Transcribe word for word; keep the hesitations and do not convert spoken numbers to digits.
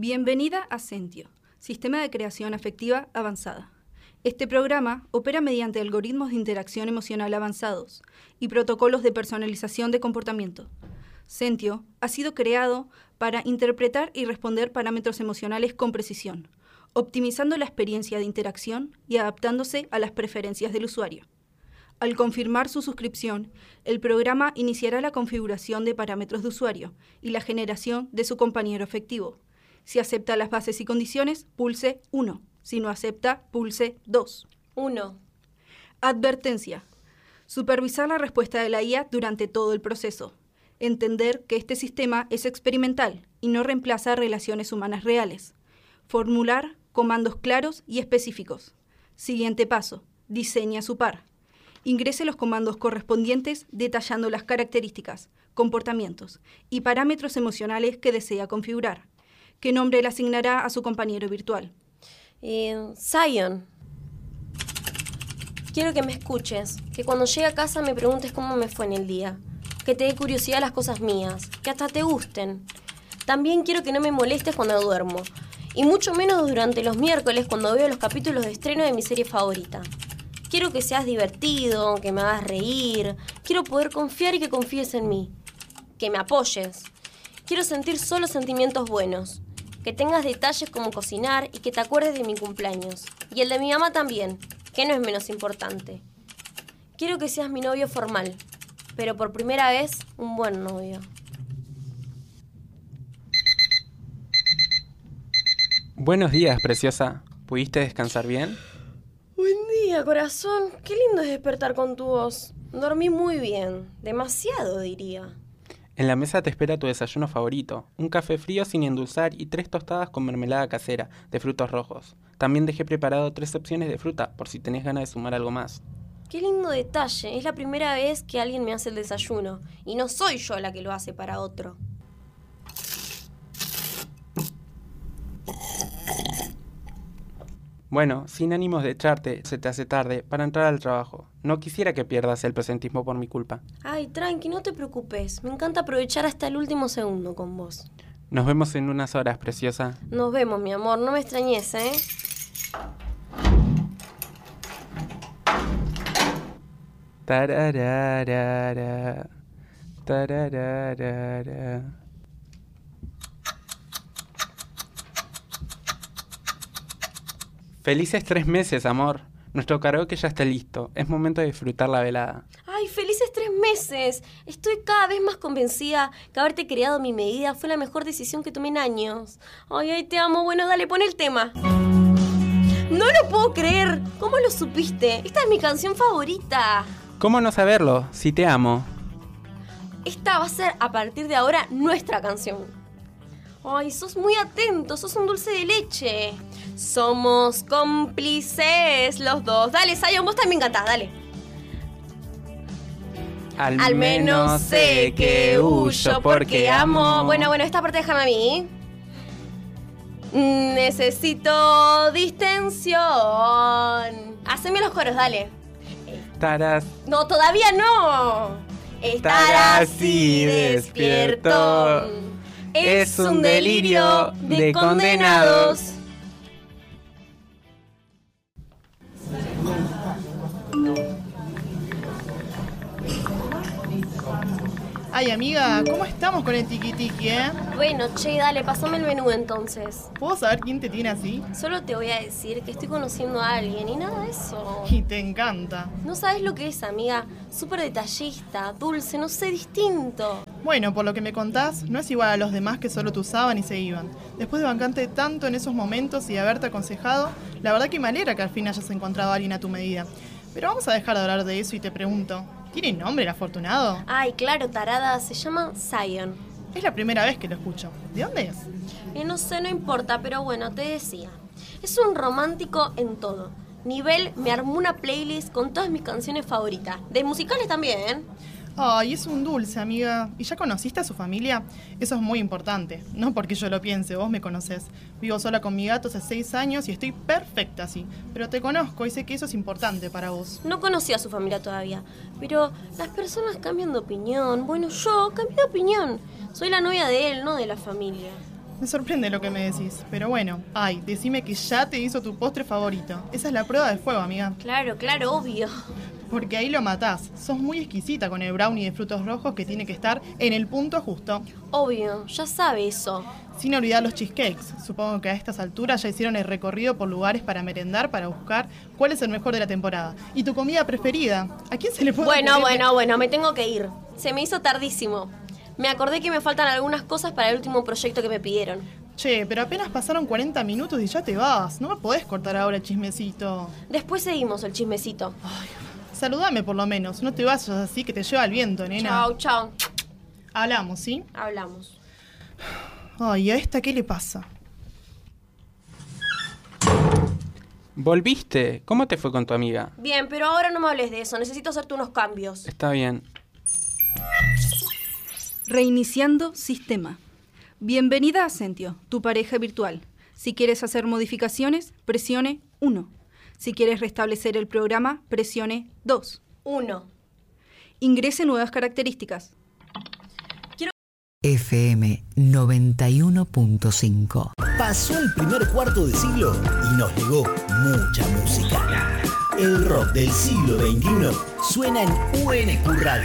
Bienvenida a Sentio, Sistema de Creación Afectiva Avanzada. Este programa opera mediante algoritmos de interacción emocional avanzados y protocolos de personalización de comportamiento. Sentio ha sido creado para interpretar y responder parámetros emocionales con precisión, optimizando la experiencia de interacción y adaptándose a las preferencias del usuario. Al confirmar su suscripción, el programa iniciará la configuración de parámetros de usuario y la generación de su compañero afectivo. Si acepta las bases y condiciones, pulse uno. Si no acepta, pulse dos. uno. Advertencia. Supervisar la respuesta de la I A durante todo el proceso. Entender que este sistema es experimental y no reemplaza relaciones humanas reales. Formular comandos claros y específicos. Siguiente paso. Diseña su par. Ingrese los comandos correspondientes detallando las características, comportamientos y parámetros emocionales que desea configurar. ¿Qué nombre le asignará a su compañero virtual? Eh, Zion. Quiero que me escuches, que cuando llegue a casa me preguntes cómo me fue en el día, que te dé curiosidad las cosas mías, que hasta te gusten. También quiero que no me molestes cuando duermo, y mucho menos durante los miércoles cuando veo los capítulos de estreno de mi serie favorita. Quiero que seas divertido, que me hagas reír, quiero poder confiar y que confíes en mí, que me apoyes. Quiero sentir solo sentimientos buenos. Que tengas detalles como cocinar y que te acuerdes de mi cumpleaños. Y el de mi mamá también, que no es menos importante. Quiero que seas mi novio formal, pero por primera vez, un buen novio. Buenos días, preciosa. ¿Pudiste descansar bien? Buen día, corazón. Qué lindo es despertar con tu voz. Dormí muy bien. Demasiado, diría. En la mesa te espera tu desayuno favorito, un café frío sin endulzar y tres tostadas con mermelada casera, de frutos rojos. También dejé preparado tres opciones de fruta, por si tenés ganas de sumar algo más. Qué lindo detalle, es la primera vez que alguien me hace el desayuno, y no soy yo la que lo hace para otro. Bueno, sin ánimos de echarte, se te hace tarde para entrar al trabajo. No quisiera que pierdas el presentismo por mi culpa. Ay, tranqui, no te preocupes. Me encanta aprovechar hasta el último segundo con vos. Nos vemos en unas horas, preciosa. Nos vemos, mi amor. No me extrañes, ¿eh? Tarararara, tarararara. Felices tres meses, amor. Nuestro karaoke ya está listo. Es momento de disfrutar la velada. ¡Ay, felices tres meses! Estoy cada vez más convencida que haberte creado a mi medida fue la mejor decisión que tomé en años. ¡Ay, ay, te amo! Bueno, dale, pon el tema. ¡No lo puedo creer! ¿Cómo lo supiste? Esta es mi canción favorita. ¿Cómo no saberlo? Si te amo. Esta va a ser, a partir de ahora, nuestra canción. ¡Ay, sos muy atento! ¡Sos un dulce de leche! Somos cómplices los dos. Dale, Zion, vos también cantás, dale. Al, Al menos sé que huyo porque amo. Bueno, bueno, esta parte déjame a mí. Necesito distensión. Haceme los coros, dale. Estarás... No, todavía no. Estar así despierto. Es un delirio de condenados. Ay, amiga, ¿cómo estamos con el tiki-tiki, eh? Bueno, che, dale, pasame el menú entonces. ¿Puedo saber quién te tiene así? Solo te voy a decir que estoy conociendo a alguien y nada de eso. Y te encanta. No sabes lo que es, amiga. Súper detallista, dulce, no sé, distinto. Bueno, por lo que me contás, no es igual a los demás que solo te usaban y se iban. Después de bancarte tanto en esos momentos y de haberte aconsejado, la verdad que me alegra que al fin hayas encontrado a alguien a tu medida. Pero vamos a dejar de hablar de eso y te pregunto, ¿tiene nombre el afortunado? Ay, claro, tarada, se llama Zion. Es la primera vez que lo escucho. ¿De dónde es? Eh, no sé, no importa, pero bueno, te decía. Es un romántico en todo. Nivel me armó una playlist con todas mis canciones favoritas. De musicales también. Ay, es un dulce, amiga. ¿Y ya conociste a su familia? Eso es muy importante. No porque yo lo piense, vos me conocés. Vivo sola con mi gato hace seis años y estoy perfecta así. Pero te conozco y sé que eso es importante para vos. No conocí a su familia todavía, pero las personas cambian de opinión. Bueno, yo cambié de opinión. Soy la novia de él, no de la familia. Me sorprende lo que me decís, pero bueno. Ay, decime que ya te hizo tu postre favorito. Esa es la prueba de fuego, amiga. Claro, claro, obvio. Porque ahí lo matás. Sos muy exquisita con el brownie de frutos rojos que tiene que estar en el punto justo. Obvio, ya sabe eso. Sin olvidar los cheesecakes. Supongo que a estas alturas ya hicieron el recorrido por lugares para merendar, para buscar cuál es el mejor de la temporada. ¿Y tu comida preferida? ¿A quién se le puede Bueno, ocurrir que- bueno, bueno, me tengo que ir. Se me hizo tardísimo. Me acordé que me faltan algunas cosas para el último proyecto que me pidieron. Che, pero apenas pasaron cuarenta minutos y ya te vas. No me podés cortar ahora el chismecito. Después seguimos el chismecito. Saludame por lo menos. No te vayas así que te lleva el viento, nena. Chao, chao. Hablamos, ¿sí? Hablamos. Ay, ¿a esta qué le pasa? ¿Volviste? ¿Cómo te fue con tu amiga? Bien, pero ahora no me hables de eso. Necesito hacerte unos cambios. Está bien. Reiniciando sistema. Bienvenida a Sentio, tu pareja virtual. Si quieres hacer modificaciones, presione uno. Si quieres restablecer el programa, presione dos. Uno. Ingrese nuevas características. F M noventa y uno punto cinco. Pasó el primer cuarto de siglo y nos legó mucha música. El rock del siglo veintiuno suena en U N Q Radio.